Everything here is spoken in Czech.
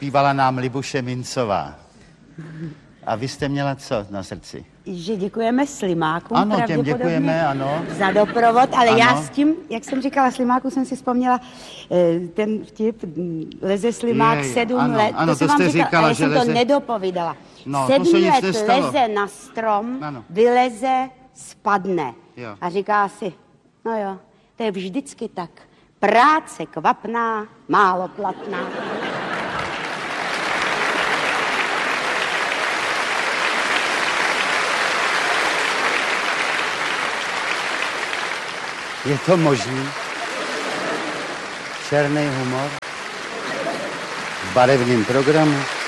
zpívala nám Libuše Mincová. A vy jste měla co na srdci? Že děkujeme Slimákům. Ano, těm děkujeme, ano. Za doprovod, ale ano. já s tím, jak jsem říkala Slimáku, jsem si vzpomněla ten vtip, leze Slimák 7 let. Ano, to jsem vám říkala, ale že jsem leze... to nedopovídala. No, 7 let leze na strom, ano. vyleze, spadne. Jo. A říká si, no jo, to je vždycky tak. Práce kvapná, málo platná. Je to možný? Černý humor v barevném programu?